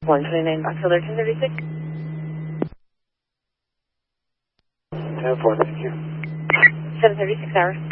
129 October 1036. 10-4, thank you. 736 hours.